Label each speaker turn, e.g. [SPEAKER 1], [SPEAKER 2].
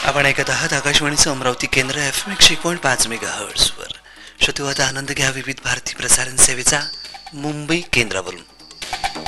[SPEAKER 1] आपण ऐकत आहात आकाशवाणीचं अमरावती केंद्र FM 101.5 मेगाहर्ट्झ वर. श्रोते आता आनंद घ्या विविध भारती प्रसारण सेवेचा मुंबई केंद्रावरून.